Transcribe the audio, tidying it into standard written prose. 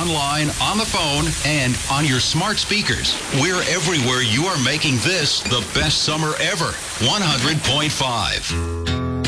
online, on the phone, and on your smart speakers. We're everywhere you are making this the best summer ever. 100.5.